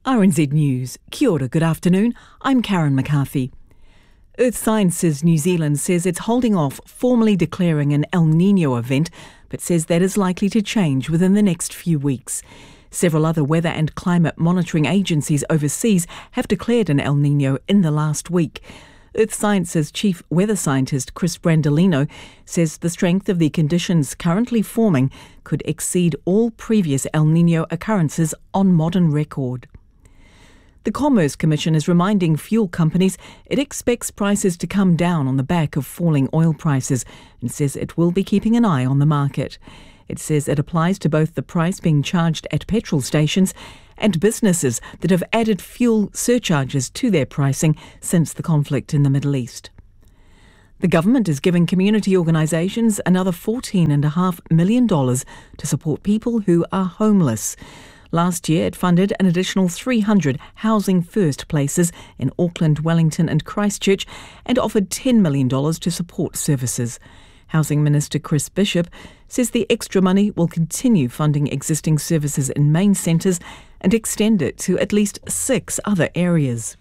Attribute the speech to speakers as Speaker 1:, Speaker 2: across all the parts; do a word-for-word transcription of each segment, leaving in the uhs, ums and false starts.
Speaker 1: R N Z News. Kia ora, good afternoon. I'm Karen McCarthy. Earth Sciences New Zealand says it's holding off formally declaring an El Niño event, but says that is likely to change within the next few weeks. Several other weather and climate monitoring agencies overseas have declared an El Niño in the last week. Earth Sciences Chief Weather Scientist Chris Brandolino says the strength of the conditions currently forming could exceed all previous El Niño occurrences on modern record. The Commerce Commission is reminding fuel companies it expects prices to come down on the back of falling oil prices and says it will be keeping an eye on the market. It says it applies to both the price being charged at petrol stations and businesses that have added fuel surcharges to their pricing since the conflict in the Middle East. The government is giving community organisations another fourteen point five million dollars to support people who are homeless. Last year, it funded an additional three hundred Housing First places in Auckland, Wellington and Christchurch and offered ten million dollars to support services. Housing Minister Chris Bishop says the extra money will continue funding existing services in main centres and extend it to at least six other areas.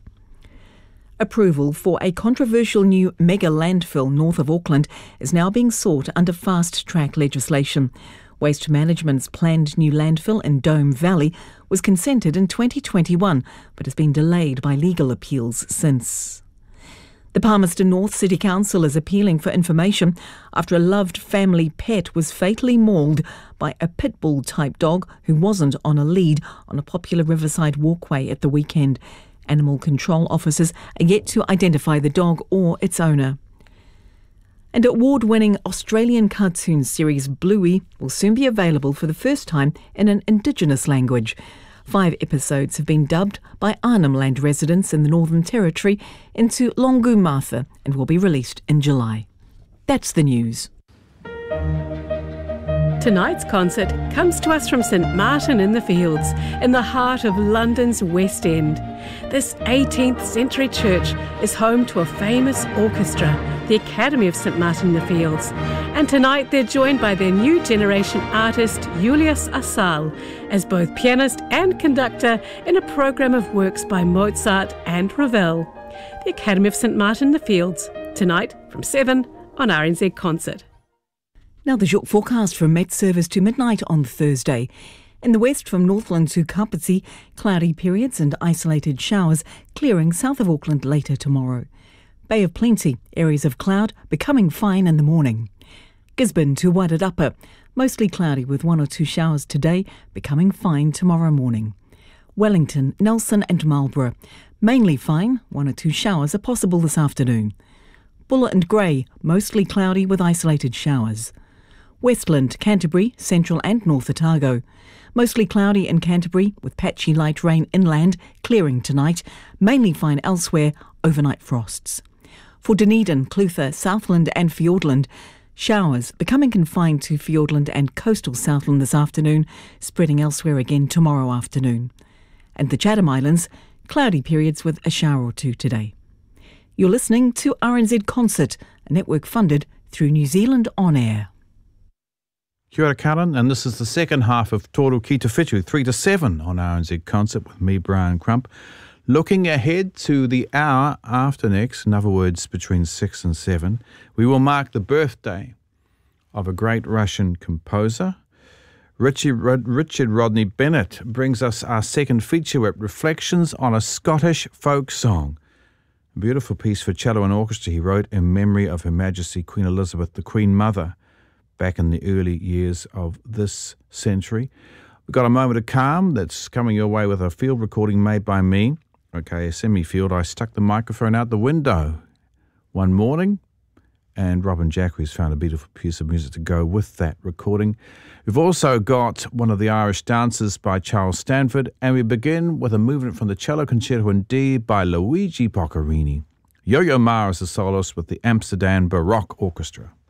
Speaker 1: Approval for a controversial new mega landfill north of Auckland is now being sought under fast-track legislation. Waste Management's planned new landfill in Dome Valley was consented in twenty twenty-one, but has been delayed by legal appeals since. The Palmerston North City Council is appealing for information after a loved family pet was fatally mauled by a pit bull-type dog who wasn't on a lead on a popular riverside walkway at the weekend. Animal control officers are yet to identify the dog or its owner. And award-winning Australian cartoon series Bluey will soon be available for the first time in an Indigenous language. Five episodes have been dubbed by Arnhem Land residents in the Northern Territory into Longu Martha and will be released in July. That's the news.
Speaker 2: Tonight's concert comes to us from St Martin in the Fields, in the heart of London's West End. This eighteenth century church is home to a famous orchestra, the Academy of St Martin in the Fields. And tonight they're joined by their new generation artist, Julius Asal, as both pianist and conductor in a programme of works by Mozart and Ravel. The Academy of St Martin in the Fields, tonight from seven on R N Z Concert.
Speaker 1: Now the short forecast from Met Service to midnight on Thursday. In the west from Northland to Kapiti, cloudy periods and isolated showers, clearing south of Auckland later tomorrow. Bay of Plenty, areas of cloud, becoming fine in the morning. Gisborne to Wairarapa, mostly cloudy with one or two showers today, becoming fine tomorrow morning. Wellington, Nelson and Marlborough, mainly fine, one or two showers are possible this afternoon. Buller and Grey, mostly cloudy with isolated showers. Westland, Canterbury, Central and North Otago. Mostly cloudy in Canterbury with patchy light rain inland, clearing tonight. Mainly fine elsewhere, overnight frosts. For Dunedin, Clutha, Southland and Fiordland, showers becoming confined to Fiordland and coastal Southland this afternoon, spreading elsewhere again tomorrow afternoon. And the Chatham Islands, cloudy periods with a shower or two today. You're listening to R N Z Concert, a network funded through New Zealand On Air.
Speaker 3: Kia ora Karen, and this is the second half of Toru Ki Te Whitu, three to seven on R N Z Concert with me, Brian Crump. Looking ahead to the hour after next, in other words, between six and seven, we will mark the birthday of a great Russian composer. Richard, Richard Rodney Bennett brings us our second featurette, Reflections on a Scottish Folk Song. A beautiful piece for cello and orchestra he wrote in memory of Her Majesty Queen Elizabeth, the Queen Mother, back in the early years of this century. We've got a moment of calm that's coming your way with a field recording made by me. Okay, a semi-field. I stuck the microphone out the window one morning, and Robin Jacqueries found a beautiful piece of music to go with that recording. We've also got one of the Irish dances by Charles Stanford, and we begin with a movement from the Cello Concerto in D by Luigi Boccherini. Yo-Yo Ma is the soloist with the Amsterdam Baroque Orchestra.